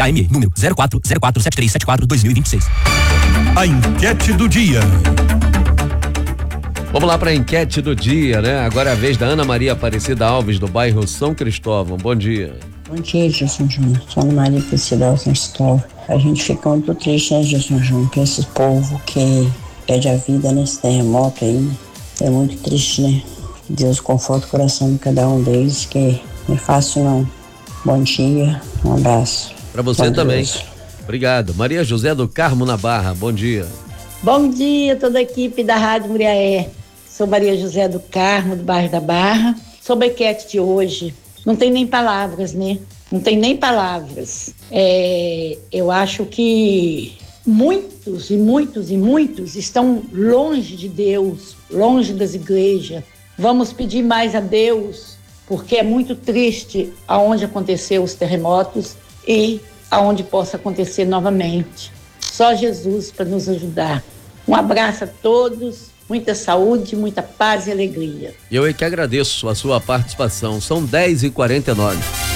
AME, número 04047374-2026. A enquete do dia. Vamos lá para a enquete do dia, né? Agora é a vez da Ana Maria Aparecida Alves, do bairro São Cristóvão. Bom dia. Bom dia, Gilson Júnior. Sou Ana Maria Aparecida Alves, São Cristóvão. A gente fica muito triste, né, Gilson Júnior, com esse povo que perde a vida nesse terremoto aí. É muito triste, né? Deus conforta o coração de cada um deles, que não é fácil não. Bom dia, um abraço. Para você também. Obrigado. Maria José do Carmo, na Barra. Bom dia. Bom dia, toda a equipe da Rádio Muriaé. Sou Maria José do Carmo, do bairro da Barra. Sobre a enquete de hoje, não tem nem palavras, né? Não tem nem palavras. Eu acho que muitos estão longe de Deus, longe das igrejas. Vamos pedir mais a Deus, porque é muito triste aonde aconteceu os terremotos e aonde possa acontecer novamente. Só Jesus para nos ajudar. Um abraço a todos, muita saúde, muita paz e alegria. Eu é que agradeço a sua participação. São 10h49.